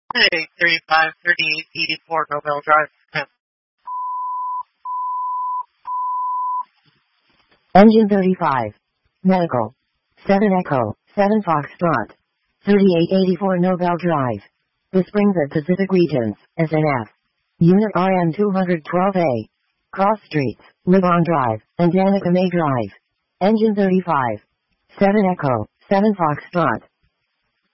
Hey, 353884 Nobel Drive. Engine 35. Medical. 7 Echo, 7 Foxtrot. 3884 Nobel Drive. The Springs at Pacific Regions, SNF. Unit RM 212A. Cross Streets, Ligon Drive, and Danica May Drive. Engine 35. 7 Echo, 7 Foxtrot.